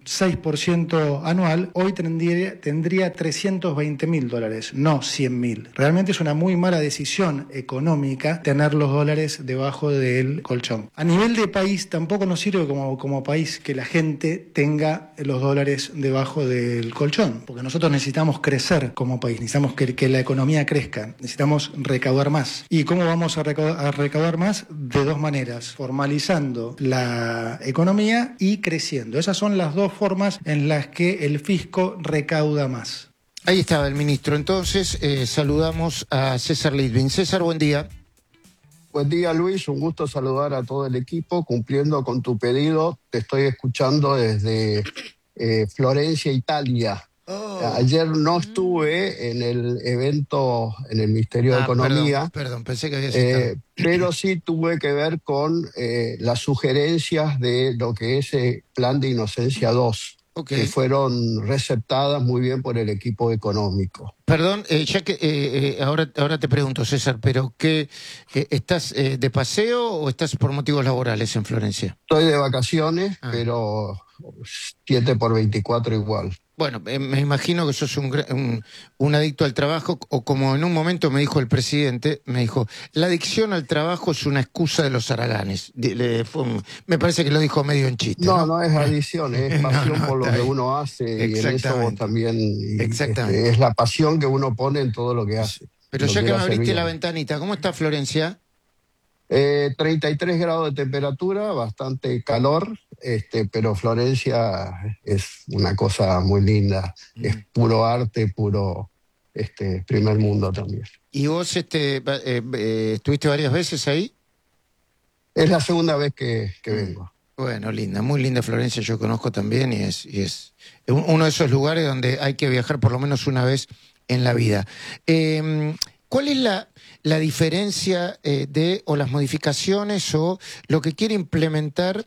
6% anual, hoy tendría $320.000, no 100.000. Realmente es una muy mala decisión económica tener los dólares debajo del colchón. A nivel de país, tampoco nos sirve como país que la gente tenga los dólares debajo del colchón, porque nosotros necesitamos crecer como país, necesitamos que la economía crezca, necesitamos recaudar más. ¿Y cómo vamos a recaudar más? De dos maneras: formalizando la economía y creciendo. Esas son las dos formas en las que el fisco recauda más. Ahí estaba el ministro. Entonces, saludamos a César Litvin. César, buen día. Buen día, Luis. Un gusto saludar a todo el equipo. Cumpliendo con tu pedido, te estoy escuchando desde Florencia, Italia. Ayer no estuve en el evento en el Ministerio de Economía. Perdón, pensé que había citado. Pero sí tuve que ver con las sugerencias de lo que es el Plan de Inocencia 2. Que fueron receptadas muy bien por el equipo económico. Perdón, ya que ahora te pregunto, César, pero ¿estás de paseo o estás por motivos laborales en Florencia? Estoy de vacaciones, pero 7x24 igual. Bueno, me imagino que sos un adicto al trabajo, o como en un momento me dijo el presidente, me dijo, la adicción al trabajo es una excusa de los haraganes. Me parece que lo dijo medio en chiste. No es adicción, es pasión por lo que uno hace, y en eso también es la pasión que uno pone en todo lo que hace. Pero ya que me abriste la ventanita, ¿cómo está Florencia? 33 grados de temperatura, bastante calor, pero Florencia es una cosa muy linda, es puro arte, puro primer mundo también. ¿Y vos estuviste varias veces ahí? Es la segunda vez que vengo. Bueno, linda, muy linda Florencia, yo conozco también, y es uno de esos lugares donde hay que viajar por lo menos una vez en la vida. ¿Cuál es la diferencia o las modificaciones o lo que quiere implementar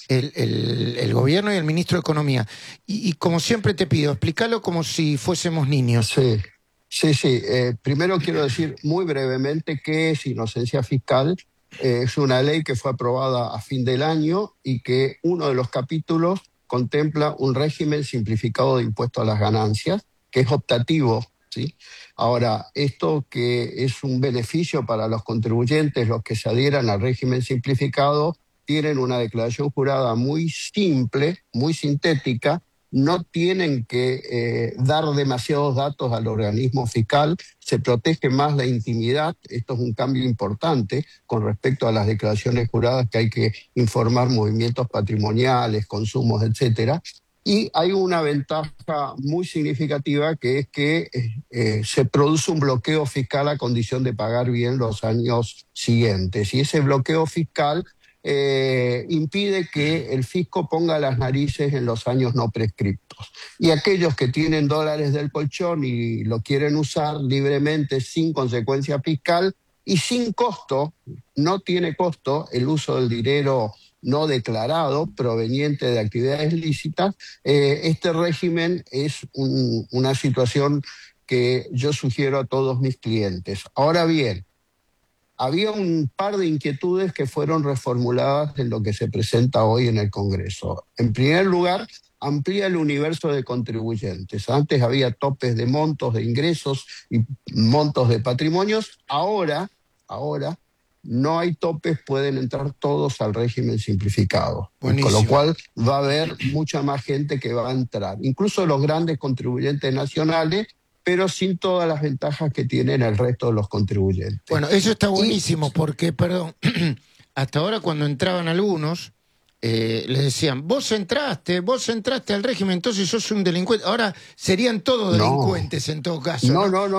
el gobierno y el ministro de Economía? Y como siempre te pido, explícalo como si fuésemos niños. Sí. Primero quiero decir muy brevemente qué es inocencia fiscal. Es una ley que fue aprobada a fin del año y que uno de los capítulos contempla un régimen simplificado de impuesto a las ganancias, que es optativo, ¿sí? Ahora, esto que es un beneficio para los contribuyentes, los que se adhieran al régimen simplificado, tienen una declaración jurada muy simple, muy sintética, no tienen que dar demasiados datos al organismo fiscal, se protege más la intimidad. Esto es un cambio importante con respecto a las declaraciones juradas, que hay que informar movimientos patrimoniales, consumos, etcétera. Y hay una ventaja muy significativa, que es que se produce un bloqueo fiscal a condición de pagar bien los años siguientes. Y ese bloqueo fiscal impide que el fisco ponga las narices en los años no prescriptos. Y aquellos que tienen dólares del colchón y lo quieren usar libremente, sin consecuencia fiscal y sin costo, no tiene costo el uso del dinero no declarado proveniente de actividades lícitas, este régimen es una situación que yo sugiero a todos mis clientes. Ahora bien, había un par de inquietudes que fueron reformuladas en lo que se presenta hoy en el Congreso. En primer lugar, amplía el universo de contribuyentes. Antes había topes de montos de ingresos y montos de patrimonios. Ahora no hay topes, pueden entrar todos al régimen simplificado. Buenísimo. Con lo cual va a haber mucha más gente que va a entrar, incluso los grandes contribuyentes nacionales, pero sin todas las ventajas que tienen el resto de los contribuyentes. Bueno, eso está buenísimo porque, perdón, hasta ahora cuando entraban algunos, les decían, vos entraste al régimen, entonces sos un delincuente. Ahora serían todos delincuentes en todo caso.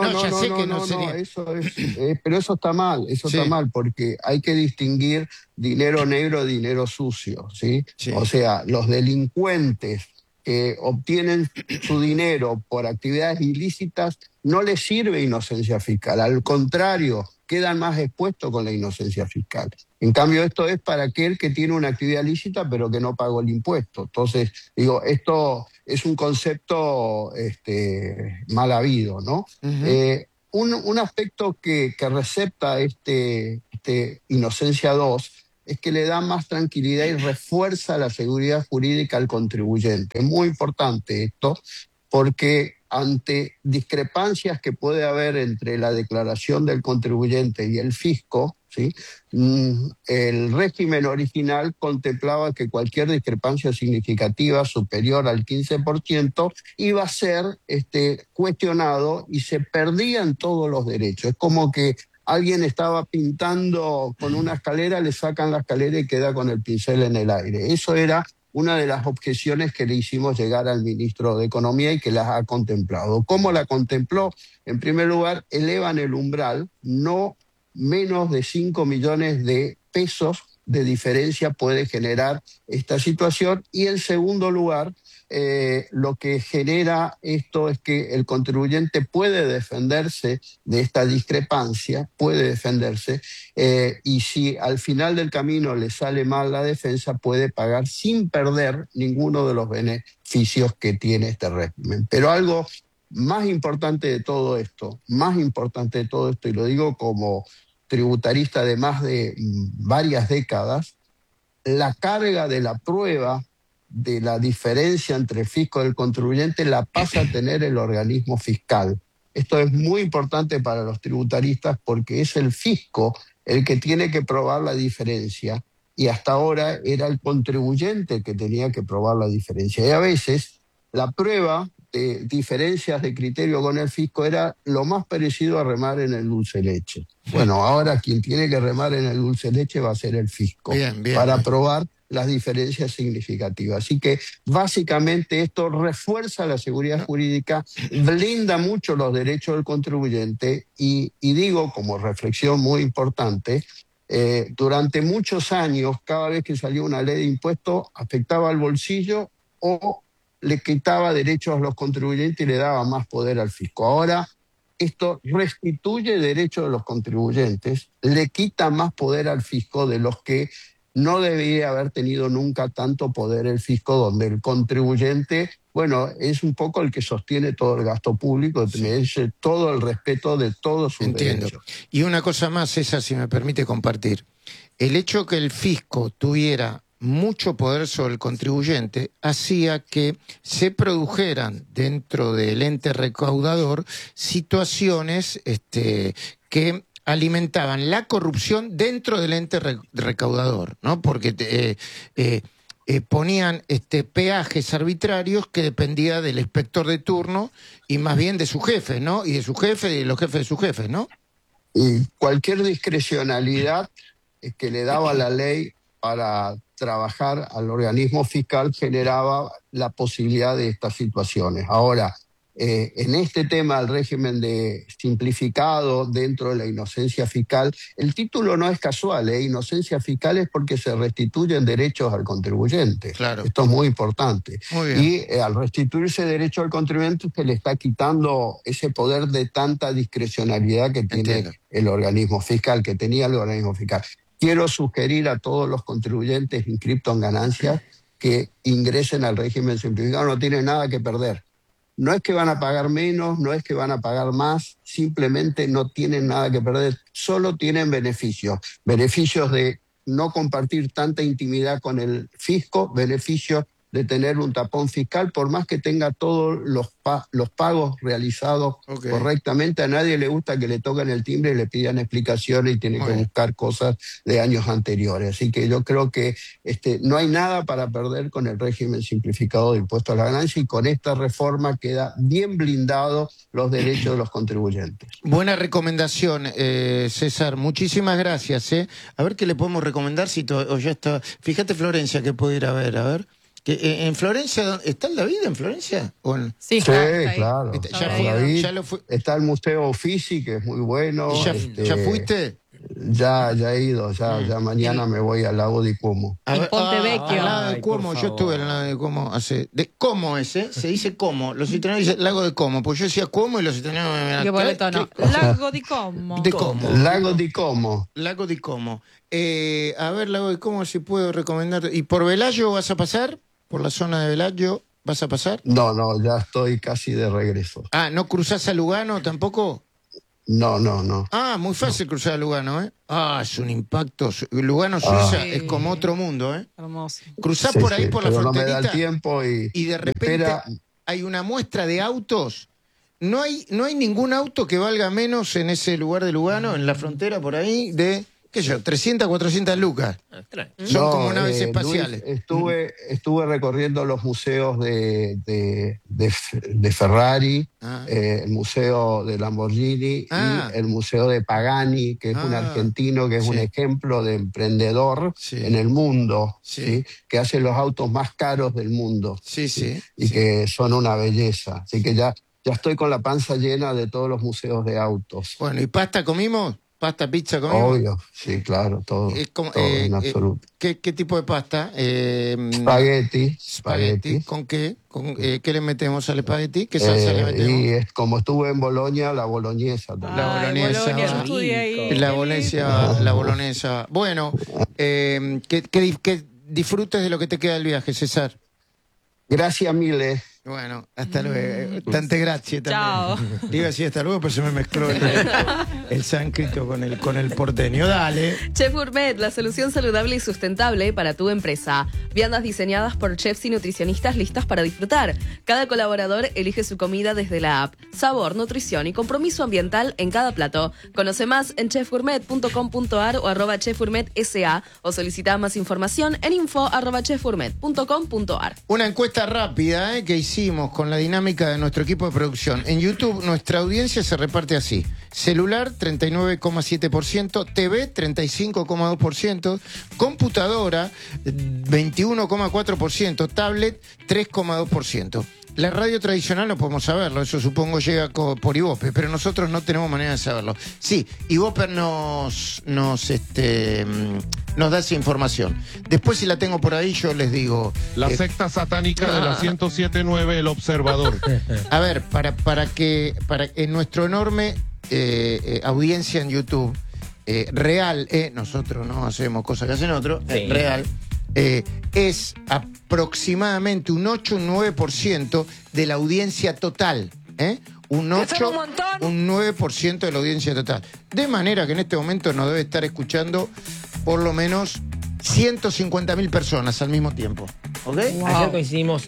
Pero eso está mal, está mal, porque hay que distinguir dinero negro de dinero sucio, ¿sí? O sea, los delincuentes que obtienen su dinero por actividades ilícitas, no les sirve inocencia fiscal, al contrario, quedan más expuestos con la inocencia fiscal. En cambio, esto es para aquel que tiene una actividad lícita pero que no pagó el impuesto. Entonces, digo, esto es un concepto mal habido, ¿no? Un aspecto que recepta inocencia 2 es que le da más tranquilidad y refuerza la seguridad jurídica al contribuyente. Es muy importante esto porque ante discrepancias que puede haber entre la declaración del contribuyente y el fisco, ¿sí? El régimen original contemplaba que cualquier discrepancia significativa superior al 15% iba a ser cuestionado y se perdían todos los derechos. Es como que alguien estaba pintando con una escalera, le sacan la escalera y queda con el pincel en el aire. Eso era una de las objeciones que le hicimos llegar al ministro de Economía y que las ha contemplado. ¿Cómo la contempló? En primer lugar, elevan el umbral, no menos de 5 millones de pesos de diferencia puede generar esta situación. Y en segundo lugar, lo que genera esto es que el contribuyente puede defenderse de esta discrepancia, puede defenderse, y si al final del camino le sale mal la defensa, puede pagar sin perder ninguno de los beneficios que tiene este régimen. Pero algo más importante de todo esto, y lo digo como tributarista de más de varias décadas, la carga de la prueba de la diferencia entre el fisco y el contribuyente la pasa a tener el organismo fiscal. Esto es muy importante para los tributaristas porque es el fisco el que tiene que probar la diferencia y hasta ahora era el contribuyente el que tenía que probar la diferencia. Y a veces la prueba de diferencias de criterio con el fisco era lo más parecido a remar en el dulce de leche. Bueno, ahora quien tiene que remar en el dulce de leche va a ser el fisco para probar las diferencias significativas. Así que básicamente esto refuerza la seguridad jurídica, blinda mucho los derechos del contribuyente y digo como reflexión muy importante, durante muchos años cada vez que salía una ley de impuestos afectaba al bolsillo o le quitaba derechos a los contribuyentes y le daba más poder al fisco. Ahora esto restituye derechos de los contribuyentes, le quita más poder al fisco de los que no debería haber tenido nunca tanto poder el fisco, donde el contribuyente, bueno, es un poco el que sostiene todo el gasto público, merece todo el respeto de todos sus derechos. Y una cosa más, César, si me permite compartir. El hecho que el fisco tuviera mucho poder sobre el contribuyente hacía que se produjeran dentro del ente recaudador situaciones que alimentaban la corrupción dentro del ente recaudador, ¿no? Porque ponían peajes arbitrarios que dependía del inspector de turno y más bien de su jefe, ¿no? Y de su jefe y de los jefes de su jefe, ¿no? Y cualquier discrecionalidad que le daba la ley para trabajar al organismo fiscal generaba la posibilidad de estas situaciones. Ahora, en este tema del régimen de simplificado dentro de la inocencia fiscal, el título no es casual, inocencia fiscal es porque se restituyen derechos al contribuyente. Claro. Esto es muy importante. Muy bien. Y al restituirse derecho al contribuyente se le está quitando ese poder de tanta discrecionalidad que tiene el organismo fiscal, que tenía el organismo fiscal. Quiero sugerir a todos los contribuyentes inscriptos en ganancias que ingresen al régimen simplificado, no tienen nada que perder. No es que van a pagar menos, no es que van a pagar más, simplemente no tienen nada que perder, solo tienen beneficios. Beneficios de no compartir tanta intimidad con el fisco, beneficios de tener un tapón fiscal, por más que tenga todos los pagos realizados correctamente. A nadie le gusta que le toquen el timbre y le pidan explicaciones y tiene que buscar cosas de años anteriores. Así que yo creo que no hay nada para perder con el régimen simplificado de impuestos a la ganancia y con esta reforma queda bien blindado los derechos de los contribuyentes. Buena recomendación, César. Muchísimas gracias. A ver qué le podemos recomendar si ya está. Fíjate, Florencia, que puede ir a ver. Que, ¿en Florencia ¿está el David en Florencia? Sí, claro. Ya fue. Está el Museo Uffizi, que es muy bueno. ¿Ya fuiste? Ya he ido, ya mañana me voy al lago de Como. En Pontevecchio. Al lado de Como, yo estuve al lado de Como de Como se dice Como. Los italianos dicen lago de Como, pues yo decía Como y los italianos me Qué boleto, no. Lago di Como. De Como. Lago di Como. Lago di Como. A ver, lago de Como, si puedo recomendar. ¿Y por Velayo vas a pasar? ¿Por la zona de Velayo vas a pasar? No, ya estoy casi de regreso. ¿No cruzás a Lugano tampoco? No. Ah, muy fácil cruzar a Lugano, ¿eh? Ah, es un impacto. Lugano, Suiza, es como otro mundo, ¿eh? Hermoso. Cruzás por ahí por la pero fronterita no me da el tiempo y de me repente espera. hay una muestra de autos. No hay ningún auto que valga menos en ese lugar de Lugano, en la frontera por ahí, de, qué sé yo, 300, 400 lucas. Son como naves espaciales. Luis, estuve recorriendo los museos de Ferrari, el museo de Lamborghini y el museo de Pagani, que es un argentino que es un ejemplo de emprendedor en el mundo, ¿sí? Que hace los autos más caros del mundo y que son una belleza. Así que ya estoy con la panza llena de todos los museos de autos. Bueno, ¿y pasta comimos? ¿Pasta, pizza comimos? Obvio, sí, claro, todo en absoluto. ¿Qué tipo de pasta? Spaghetti. ¿Con qué? ¿Qué le metemos al espagueti? ¿Qué salsa le metemos? Y como estuve en Bolonia, la boloñesa también. La boloñesa. Bolonia, yo estudié ahí. La boloñesa. Bueno, que disfrutes de lo que te queda del viaje, César. Gracias, Mile. Bueno, hasta luego. Tante grazie también. Chao. Iba a decir hasta luego, pero se me mezcló el sánscrito con el porteño. Dale. Chef Gourmet, la solución saludable y sustentable para tu empresa. Viandas diseñadas por chefs y nutricionistas listas para disfrutar. Cada colaborador elige su comida desde la app. Sabor, nutrición y compromiso ambiental en cada plato. Conoce más en chefgourmet.com.ar o @chefgourmetsa o solicita más información en info@chefgourmet.com.ar. Una encuesta rápida que hicimos con la dinámica de nuestro equipo de producción. En YouTube nuestra audiencia se reparte así: celular 39,7%, TV 35,2%, computadora 21,4%, tablet 3,2%. La radio tradicional no podemos saberlo, eso supongo llega por Ivope, pero nosotros no tenemos manera de saberlo. Sí, Ivope nos da esa información. Después, si la tengo por ahí, yo les digo. La secta satánica de la 107.9, El Observador. A ver, para que en nuestro enorme audiencia en YouTube, real, nosotros no hacemos cosas que hacen otros, real. Es aproximadamente un 8, un 9% de la audiencia total. Un 8, un 9% de la audiencia total. De manera que en este momento nos debe estar escuchando por lo menos 150.000 personas al mismo tiempo. ¿Ok? Wow. Ayer coincidimos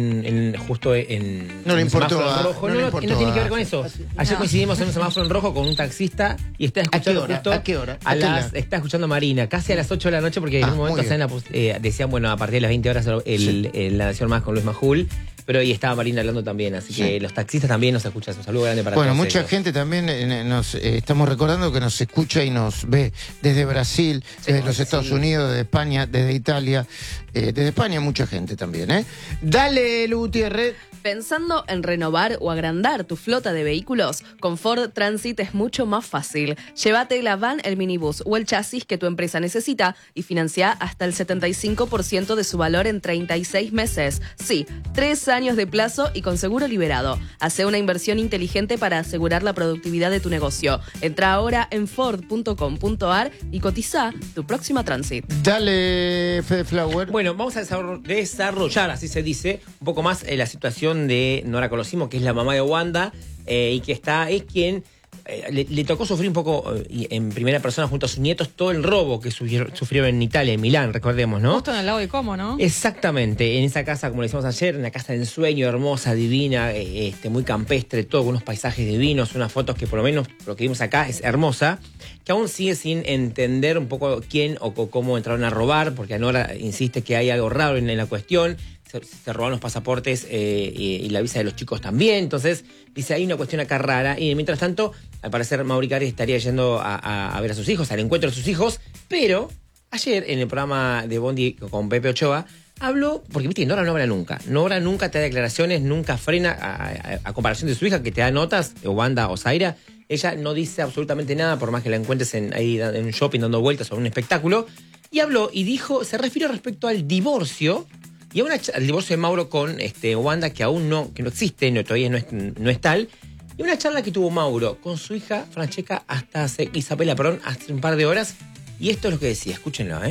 justo en no le importó semáforo en rojo. No tiene que ver con eso. Ayer coincidimos en un semáforo en rojo con un taxista y está escuchando justo. ¿A qué hora? Está escuchando a Marina, casi a las 8 de la noche, porque en un momento decían, bueno, a partir de las 20 horas La Nación Más con Luis Majul. Pero ahí estaba Marina hablando también, así que los taxistas también nos escuchan. Un saludo grande para todos. Bueno, mucha ellos. gente también estamos recordando que nos escucha y nos ve desde Brasil, desde los Estados Unidos, desde España, desde Italia. Desde España mucha gente también, Dale, Lu Gutiérrez. ¿Pensando en renovar o agrandar tu flota de vehículos? Con Ford Transit es mucho más fácil. Llévate la van, el minibús o el chasis que tu empresa necesita y financia hasta el 75% de su valor en 36 meses. Sí, 3 años de plazo y con seguro liberado. Hace una inversión inteligente para asegurar la productividad de tu negocio. Entra ahora en ford.com.ar y cotiza tu próxima Transit. Dale, Fede Flower. Bueno, vamos a desarrollar, así se dice, un poco más la situación de Nora Colosimo, que es la mamá de Wanda, y que es quien le tocó sufrir un poco en primera persona junto a sus nietos todo el robo que sufrió en Italia, en Milán, recordemos, ¿no? Justo en el lago de Como, ¿no? Exactamente, en esa casa, como le decíamos ayer, una casa de ensueño, hermosa, divina, muy campestre, todo con unos paisajes divinos, unas fotos que por lo menos lo que vimos acá es hermosa, que aún sigue sin entender un poco quién o cómo entraron a robar, porque Nora insiste que hay algo raro en la cuestión. Se roban los pasaportes y la visa de los chicos también. Entonces, dice, hay una cuestión acá rara. Y mientras tanto, al parecer, Mauri Cari estaría yendo a ver a sus hijos, al encuentro de sus hijos. Pero ayer, en el programa de Bondi con Pepe Ochoa, habló, porque viste, Nora no habla nunca. Nora nunca te da declaraciones, nunca frena a comparación de su hija, que te da notas, o Wanda o Zaira. Ella no dice absolutamente nada, por más que la encuentres ahí en un shopping dando vueltas o en un espectáculo. Y habló y dijo, se refirió respecto al divorcio. Y al divorcio de Mauro con Wanda, que aún no existe, todavía no es tal. Y una charla que tuvo Mauro con su hija Francesca Isabela, hace un par de horas. Y esto es lo que decía, escúchenlo,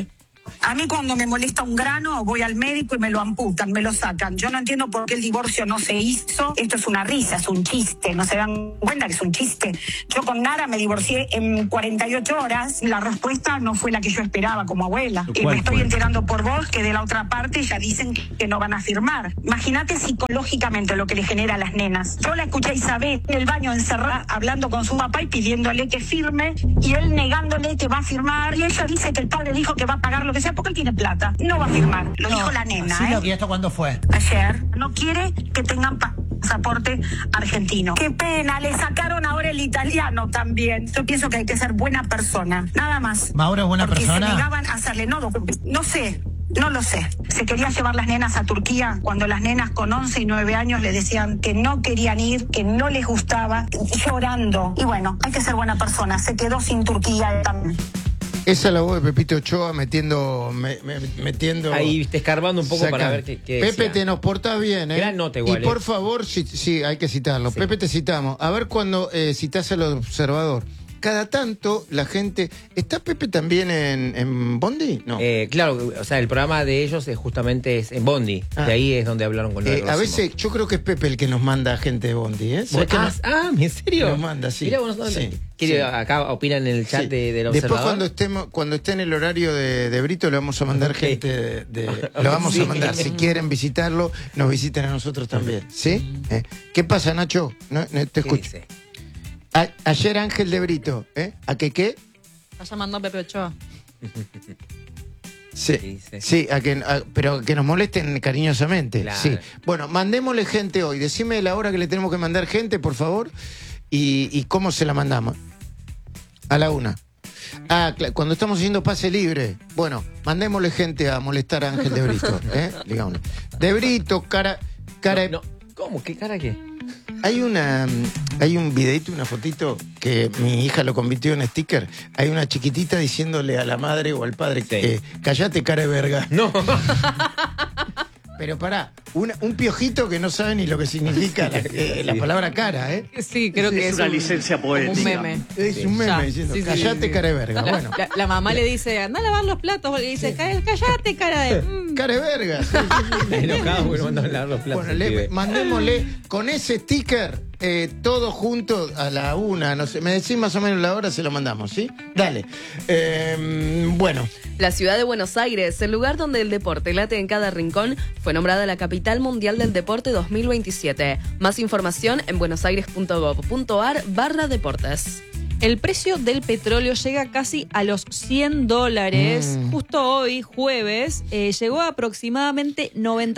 A mí cuando me molesta un grano voy al médico y me lo amputan, me lo sacan. Yo no entiendo por qué el divorcio no se hizo. Esto es una risa, es un chiste. ¿No se dan cuenta que es un chiste? Yo con Nara me divorcié en 48 horas. La respuesta no fue la que yo esperaba como abuela. Y me estoy enterando por vos que de la otra parte ya dicen que no van a firmar. Imagínate psicológicamente lo que le genera a las nenas. Yo la escuché a Isabel en el baño encerrada hablando con su papá y pidiéndole que firme y él negándole que va a firmar. Y ella dice que el padre dijo que va a pagar lo que sea porque él tiene plata. No va a firmar. Lo dijo la nena. ¿Y esto cuándo fue? Ayer. No quiere que tengan pasaporte argentino. Qué pena, le sacaron ahora el italiano también. Yo pienso que hay que ser buena persona. Nada más. ¿Mauro es buena persona? Porque se negaban a hacerle no sé. No lo sé. Se quería llevar las nenas a Turquía cuando las nenas con 11 y 9 años le decían que no querían ir, que no les gustaba, llorando. Y bueno, hay que ser buena persona. Se quedó sin Turquía también. Esa es la voz de Pepito Ochoa metiendo... Ahí, viste, escarbando un poco para ver qué Pepe, decía. te nos portás bien, ¿eh? Gran nota igual, Y por favor, sí, hay que citarlo. Sí. Pepe, te citamos. A ver cuando citás al observador. Cada tanto la gente... ¿Está Pepe también en Bondi? No. Claro, o sea, el programa de ellos justamente es en Bondi. De ahí es donde hablaron con él. A veces yo creo que es Pepe el que nos manda gente de Bondi, ¿eh? ¿En serio? Nos manda, sí. Mirá, vos no Sí. ¿Quiere acá opinan en el chat del Después observador? cuando esté en el horario de Brito le vamos a mandar gente lo vamos a mandar. Si quieren visitarlo, nos visiten a nosotros también. ¿Sí? ¿Qué pasa, Nacho? No te escucho. Dice? Ayer Ángel de Brito, ¿A qué? Está llamando a Pepe Ochoa. Sí, pero que nos molesten cariñosamente. Claro. Sí. Bueno, mandémosle gente hoy. Decime la hora que le tenemos que mandar gente, por favor. Y cómo se la mandamos. A la 1. Cuando estamos haciendo pase libre. Bueno, mandémosle gente a molestar a Ángel de Brito. Digámosle. De Brito, cara. No. ¿Cómo? ¿Qué cara qué? Hay un videito, una fotito que mi hija lo convirtió en sticker. Hay una chiquitita diciéndole a la madre o al padre que callate, cara de verga. No. Pero pará, un piojito que no sabe ni lo que significa la palabra cara, ¿eh? Sí, creo que es una licencia poética. Un meme. Es un meme diciendo, callate, cara de verga. Bueno. La mamá le dice, anda a lavar los platos. Le dice, callate, cara de... Cara de verga. Está enojado porque no mandan a lavar los platos. Bueno, mandémosle con ese sticker todos juntos a la 1. No sé, me decís más o menos la hora, se lo mandamos, ¿sí? Dale. Bueno. La ciudad de Buenos Aires, el lugar donde el deporte late en cada rincón, fue nombrada la capital mundial del deporte 2027. Más información en buenosaires.gov.ar/deportes. El precio del petróleo llega casi a los $100. Justo hoy, jueves, llegó a aproximadamente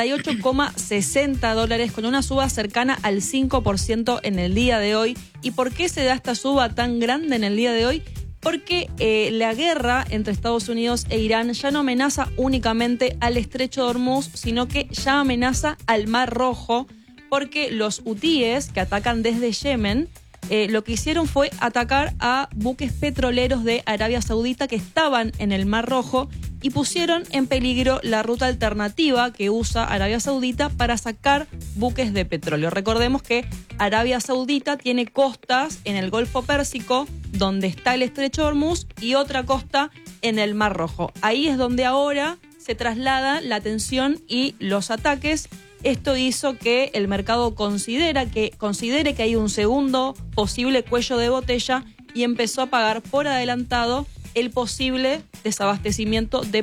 $98,60, con una suba cercana al 5% en el día de hoy. ¿Y por qué se da esta suba tan grande en el día de hoy? Porque la guerra entre Estados Unidos e Irán ya no amenaza únicamente al Estrecho de Hormuz, sino que ya amenaza al Mar Rojo, porque los hutíes que atacan desde Yemen lo que hicieron fue atacar a buques petroleros de Arabia Saudita que estaban en el Mar Rojo y pusieron en peligro la ruta alternativa que usa Arabia Saudita para sacar buques de petróleo. Recordemos que Arabia Saudita tiene costas en el Golfo Pérsico, donde está el Estrecho de Hormuz, y otra costa en el Mar Rojo. Ahí es donde ahora se traslada la atención y los ataques. Esto hizo que el mercado considere que hay un segundo posible cuello de botella y empezó a pagar por adelantado el posible desabastecimiento de